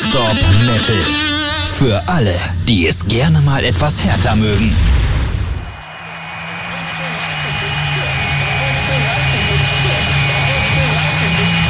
Stop Metal. Für alle, die es gerne mal etwas härter mögen.